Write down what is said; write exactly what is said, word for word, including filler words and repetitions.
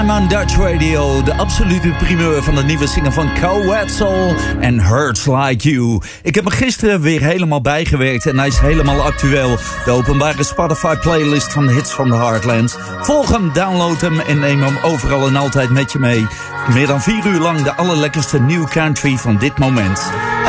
On Dutch Radio, de absolute primeur van de nieuwe single van Kow Wetzel en Hurts Like You. Ik heb hem gisteren weer helemaal bijgewerkt en hij is helemaal actueel. De openbare Spotify playlist van hits van de Heartland. Volg hem, download hem en neem hem overal en altijd met je mee. Meer dan vier uur lang de allerlekkerste new country van dit moment.